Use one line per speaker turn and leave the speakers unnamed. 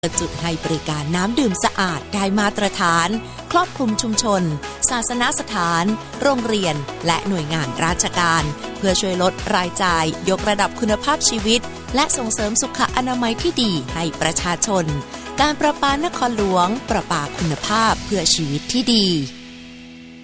จุดให้บริการน้ำดื่มสะอาดได้มาตรฐานครอบคลุมชุมชนศาสนสถานโรงเรียนและหน่วยงานราชการเพื่อช่วยลดรายจ่ายยกระดับคุณภาพชีวิตและส่งเสริมสุขอนามัยที่ดีให้ประชาชนการประปานครหลวงประปาคุณภาพเพื่อชีวิตที่ดี